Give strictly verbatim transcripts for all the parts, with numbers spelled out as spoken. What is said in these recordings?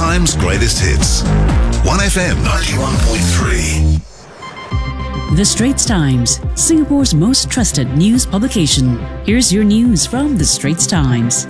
Times Greatest Hits. one F M ninety-one point three. The Straits Times, Singapore's most trusted news publication. Here's your news from The Straits Times.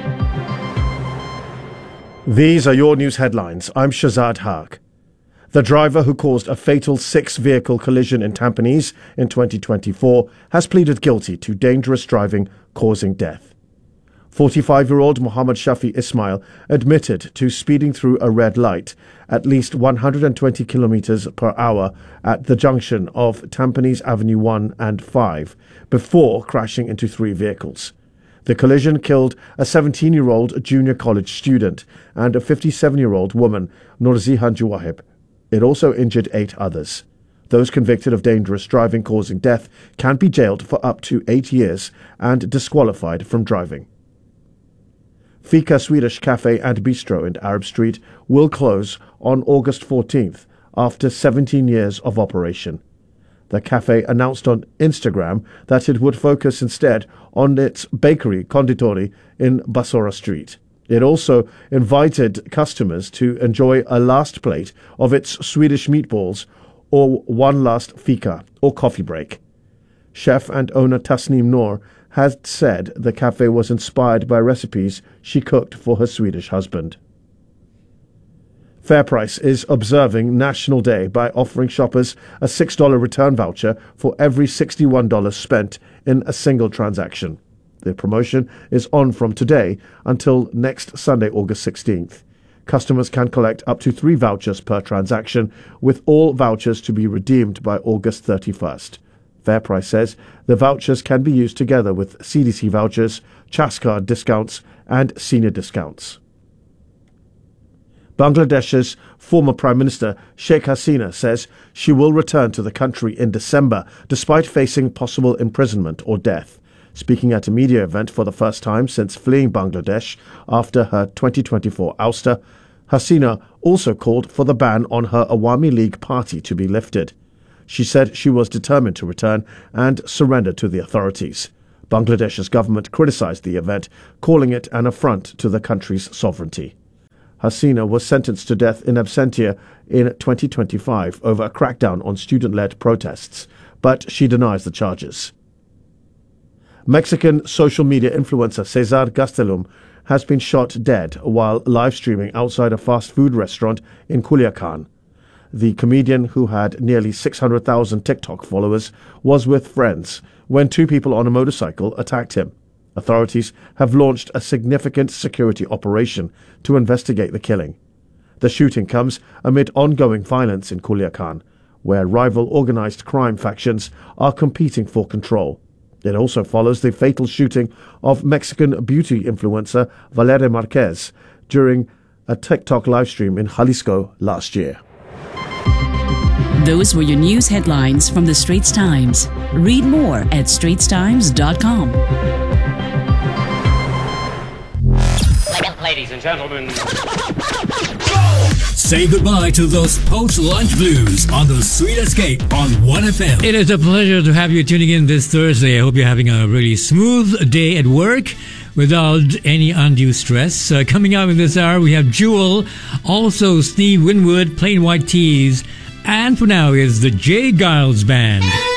These are your news headlines. I'm Shazad Haq. The driver who caused a fatal six-vehicle collision in Tampines in twenty twenty-four has pleaded guilty to dangerous driving causing death. forty-five-year-old Muhammad Shafi Ismail admitted to speeding through a red light at least one hundred twenty kilometers per hour at the junction of Tampines Avenue one and five before crashing into three vehicles. The collision killed a seventeen-year-old junior college student and a fifty-seven-year-old woman, Nurzihan Juwahib. It also injured eight others. Those convicted of dangerous driving causing death can be jailed for up to eight years and disqualified from driving. Fika Swedish Cafe and Bistro in Arab Street will close on August fourteenth after seventeen years of operation. The cafe announced on Instagram that it would focus instead on its bakery conditori in Basora Street. It also invited customers to enjoy a last plate of its Swedish meatballs or one last fika or coffee break. Chef and owner Tasneem Noor had said the cafe was inspired by recipes she cooked for her Swedish husband. FairPrice is observing National Day by offering shoppers a six dollars return voucher for every sixty-one dollars spent in a single transaction. The promotion is on from today until next Sunday, August sixteenth. Customers can collect up to three vouchers per transaction, with all vouchers to be redeemed by August thirty-first. FairPrice says the vouchers can be used together with C D C vouchers, CHAS card discounts and senior discounts. Bangladesh's former Prime Minister Sheikh Hasina says she will return to the country in December despite facing possible imprisonment or death. Speaking at a media event for the first time since fleeing Bangladesh after her twenty twenty-four ouster, Hasina also called for the ban on her Awami League party to be lifted. She said she was determined to return and surrender to the authorities. Bangladesh's government criticized the event, calling it an affront to the country's sovereignty. Hasina was sentenced to death in absentia in twenty twenty-five over a crackdown on student-led protests, but she denies the charges. Mexican social media influencer Cesar Gastelum has been shot dead while live streaming outside a fast food restaurant in Culiacan. The comedian, who had nearly six hundred thousand TikTok followers, was with friends when two people on a motorcycle attacked him. Authorities have launched a significant security operation to investigate the killing. The shooting comes amid ongoing violence in Culiacan, where rival organized crime factions are competing for control. It also follows the fatal shooting of Mexican beauty influencer Valeria Marquez during a TikTok livestream in Jalisco last year. Those were your news headlines from The Straits Times. Read more at straits times dot com. Ladies and gentlemen, say goodbye to those post-lunch blues on the Sweet Escape on one F M. It is a pleasure to have you tuning in this Thursday. I hope you're having a really smooth day at work without any undue stress. Uh, coming up in this hour, we have Jewel, also Steve Winwood, Plain White Tees, and for now is the J. Giles Band.